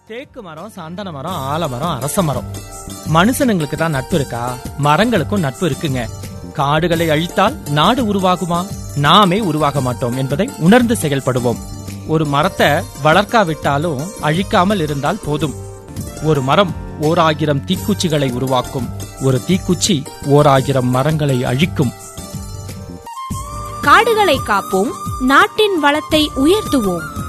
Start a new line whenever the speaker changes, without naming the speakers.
தேக்கு மரம், சந்தன மரம், ஆலமரம், அரச மரம். மனுஷனுங்களுக்கு தான் நட்பு இருக்கா? மரங்களுக்கும் நட்பு இருக்குங்க. காடுகளை அழித்தால் நாடு உருவாகுமா? நாமே உருவாக மாட்டோம் என்பதை உணர்ந்து செயல்படுவோம். ஒரு மரத்தை வளர்க்காவிட்டாலும் அழிக்காமல் இருந்தால் போதும். ஒரு மரம் 1000 தீக்குச்சிகளை உருவாக்கும். ஒரு தீக்குச்சி 1000 மரங்களை அழிக்கும்.
காடுகளை காப்போம், நாட்டின் வளத்தை உயர்த்துவோம்.